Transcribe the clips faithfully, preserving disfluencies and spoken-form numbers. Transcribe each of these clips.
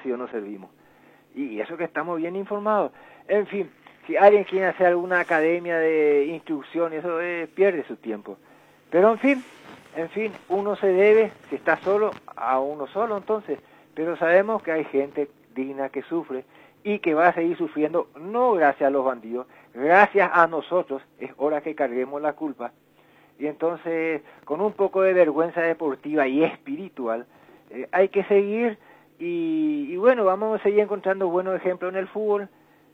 nacido nos servimos. Y eso que estamos bien informados. En fin, si alguien quiere hacer alguna academia de instrucción, eso eh, pierde su tiempo. Pero en fin, en fin, uno se debe, si está solo, a uno solo entonces. Pero sabemos que hay gente digna que sufre y que va a seguir sufriendo, no gracias a los bandidos, gracias a nosotros. Es hora que carguemos la culpa. Y entonces, con un poco de vergüenza deportiva y espiritual, eh, hay que seguir y, y bueno, vamos a seguir encontrando buenos ejemplos en el fútbol.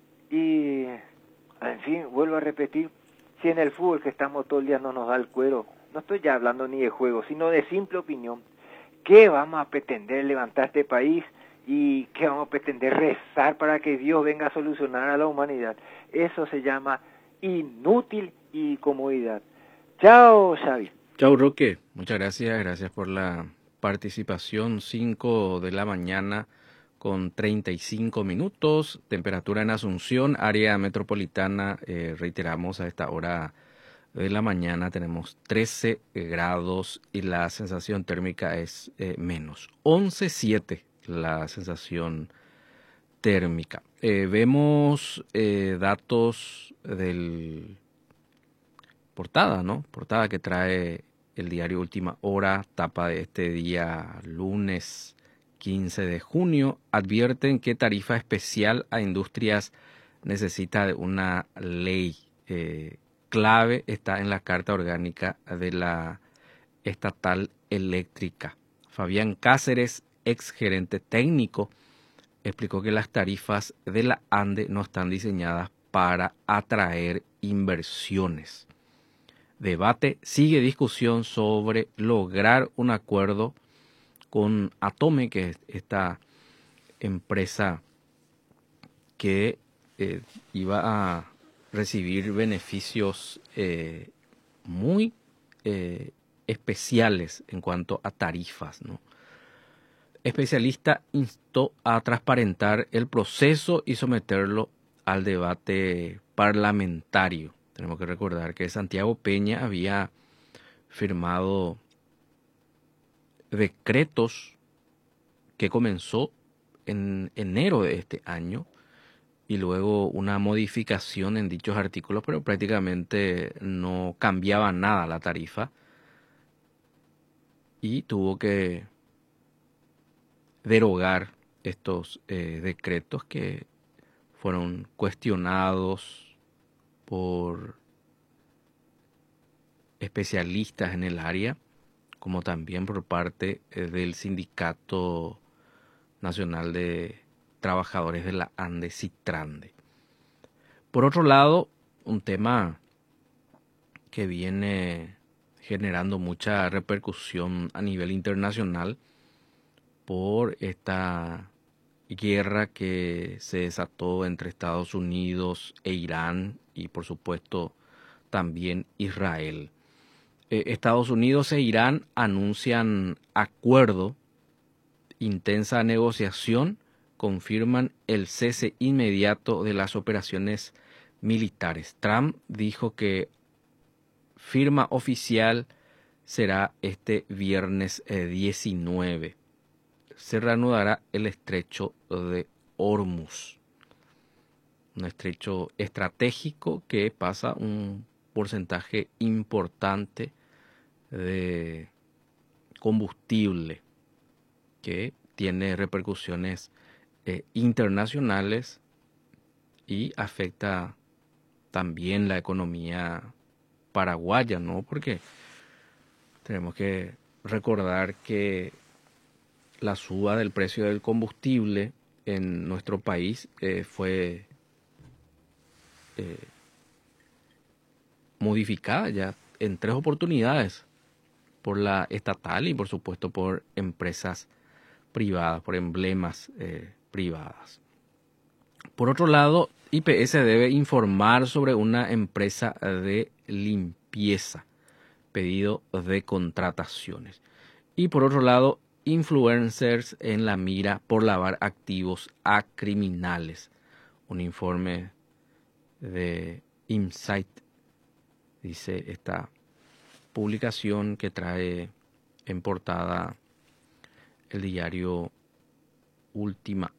Y, en fin, vuelvo a repetir, si en el fútbol que estamos todo el día no nos da el cuero, no estoy ya hablando ni de juego, sino de simple opinión, ¿qué vamos a pretender levantar este país? ¿Y qué vamos a pretender rezar para que Dios venga a solucionar a la humanidad? Eso se llama inútil y comodidad. Chao, Xavi. Chao, Roque. Muchas gracias. Gracias por la participación. cinco de la mañana con treinta y cinco minutos. Temperatura en Asunción, área metropolitana. Eh, reiteramos, a esta hora de la mañana tenemos trece grados y la sensación térmica es eh, menos. once punto siete la sensación térmica. Eh, vemos eh, datos del... portada, ¿no? Portada que trae el diario Última Hora, tapa de este día lunes quince de junio, advierten que tarifa especial a industrias necesita de una ley. Eh, clave está en la Carta Orgánica de la Estatal Eléctrica. Fabián Cáceres, ex gerente técnico, explicó que las tarifas de la ANDE no están diseñadas para atraer inversiones. Debate, sigue discusión sobre lograr un acuerdo con Atome, que es esta empresa que eh, iba a recibir beneficios eh, muy eh, especiales en cuanto a tarifas, ¿no? Especialista instó a transparentar el proceso y someterlo al debate parlamentario. Tenemos que recordar que Santiago Peña había firmado decretos que comenzó en enero de este año y luego una modificación en dichos artículos, pero prácticamente no cambiaba nada la tarifa y tuvo que derogar estos eh, decretos que fueron cuestionados por especialistas en el área, como también por parte eh, del Sindicato Nacional de Trabajadores de la ANDE, Sitrande. Por otro lado, un tema que viene generando mucha repercusión a nivel internacional por esta guerra que se desató entre Estados Unidos e Irán y por supuesto también Israel. Eh, Estados Unidos e Irán anuncian acuerdo, intensa negociación, confirman el cese inmediato de las operaciones militares. Trump dijo que firma oficial será este viernes eh, diecinueve. Se reanudará el estrecho de Hormuz, un estrecho estratégico que pasa un porcentaje importante de combustible que tiene repercusiones eh, internacionales y afecta también la economía paraguaya, ¿no? Porque tenemos que recordar que la suba del precio del combustible en nuestro país eh, fue eh, modificada ya en tres oportunidades por la estatal y por supuesto por empresas privadas, por emblemas eh, privadas. Por otro lado, I P S debe informar sobre una empresa de limpieza, pedido de contrataciones. Y por otro lado, influencers en la mira por lavar activos a criminales. Un informe de Insight, dice esta publicación que trae en portada el diario Última